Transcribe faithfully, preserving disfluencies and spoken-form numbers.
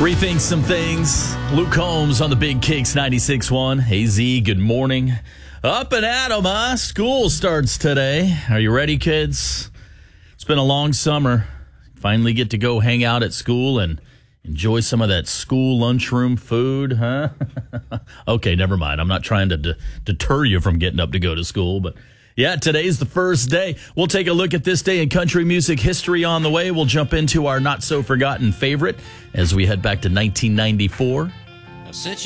Rethink some things. Luke Combs on the Big Kicks ninety-six point one. A Z, good morning. Up and at 'em, huh? School starts today. Are you ready, kids? It's been a long summer. Finally get to go hang out at school and enjoy some of that school lunchroom food, huh? Okay, never mind. I'm not trying to d- deter you from getting up to go to school, but yeah, today's the first day. We'll take a look at this day in country music history on the way. We'll jump into our not-so-forgotten favorite as we head back to nineteen ninety-four. Since